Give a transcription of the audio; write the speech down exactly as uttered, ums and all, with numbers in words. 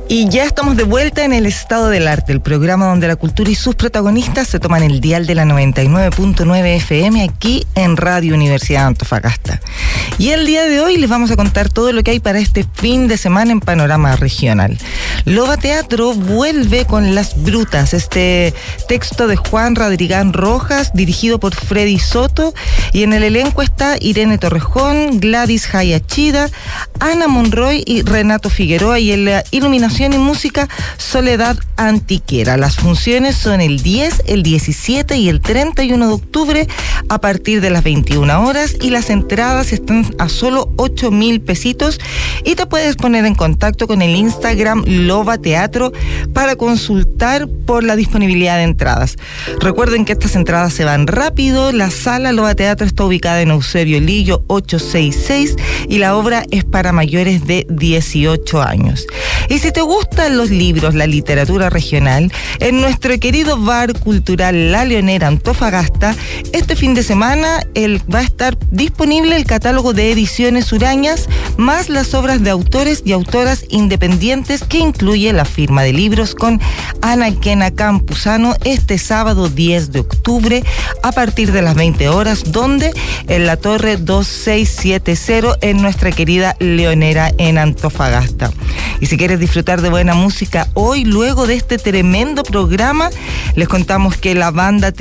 Y ya estamos de vuelta en el Estado del Arte, el programa donde la cultura y sus protagonistas se toman el dial de la noventa y nueve punto nueve F M aquí en Radio Universidad de Antofagasta. Y el día de hoy les vamos a contar todo lo que hay para este fin de semana en Panorama Regional. Loba Teatro vuelve con Las Brutas, este texto de Juan Radrigán Rojas, dirigido por Freddy Soto, y en el elenco está Irene Torrejón, Gladys Hayachida, Ana Monroy y Renato Figueroa, y en la iluminación y música Soledad Antiquera. Las funciones son el diez, el diecisiete y el treinta y uno de octubre a partir de las veintiuna horas, y las entradas están a solo ocho mil pesitos, y te puedes poner en contacto con el Instagram Loba Teatro para consultar por la disponibilidad de entradas. Recuerden que estas entradas se van rápido. La sala Loba Teatro está ubicada en Eusebio Lillo ochocientos sesenta y seis y la obra es para mayores de dieciocho años. Y si te gustan los libros, la literatura regional, en nuestro querido bar cultural La Leonera Antofagasta, este fin de semana el, va a estar disponible el catálogo de ediciones Urañas, más las obras de autores y autoras independientes, que incluye la firma de libros con Ana Quena Campuzano este sábado diez de octubre a partir de las veinte horas, donde en la Torre veintiséis setenta en nuestra querida Leonera en Antofagasta. Y si quieres disfrutar de buena música hoy, luego de este tremendo programa, les contamos que la banda